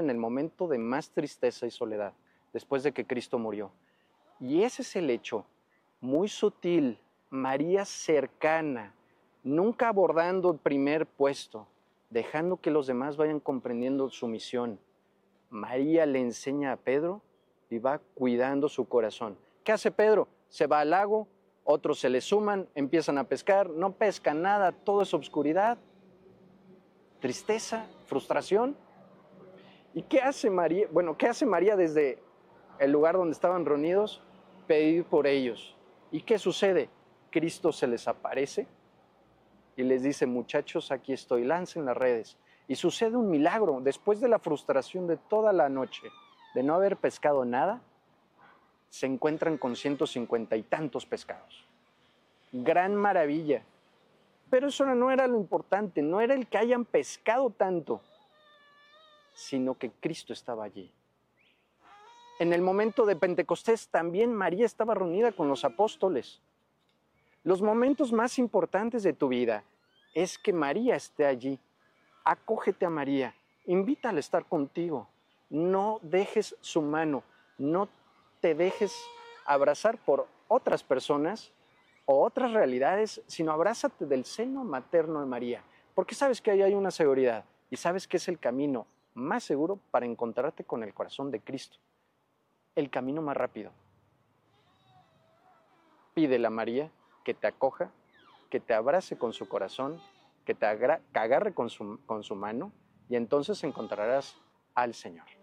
en el momento de más tristeza y soledad, después de que Cristo murió. Y ese es el hecho, muy sutil, María cercana, nunca abordando el primer puesto, dejando que los demás vayan comprendiendo su misión. María le enseña a Pedro y va cuidando su corazón. ¿Qué hace Pedro? Se va al lago, otros se le suman, empiezan a pescar, no pescan nada, todo es obscuridad, tristeza, frustración. ¿Y qué hace María? Bueno, ¿qué hace María desde el lugar donde estaban reunidos? Pedir por ellos. ¿Y qué sucede? Cristo se les aparece y les dice, muchachos, aquí estoy, lancen las redes. Y sucede un milagro. Después de la frustración de toda la noche, de no haber pescado nada, se encuentran con 150 y tantos pescados. Gran maravilla. Pero eso no era lo importante, no era el que hayan pescado tanto, sino que Cristo estaba allí. En el momento de Pentecostés también María estaba reunida con los apóstoles. Los momentos más importantes de tu vida es que María esté allí. Acógete a María, invítala a estar contigo. No dejes su mano, no te dejes abrazar por otras personas o otras realidades, sino abrázate del seno materno de María. Porque sabes que ahí hay una seguridad y sabes que es el camino más seguro para encontrarte con el corazón de Cristo. El camino más rápido. Pídele a María que te acoja, que te abrace con su corazón, que te agarre con su mano y entonces encontrarás al Señor.